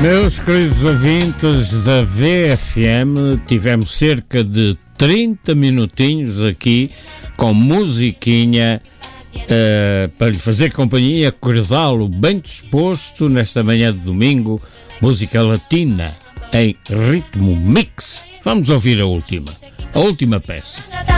Meus queridos ouvintes da VFM, tivemos cerca de 30 minutinhos aqui com musiquinha para lhe fazer companhia, acordá-lo bem disposto nesta manhã de domingo, música latina em ritmo mix. Vamos ouvir a última peça.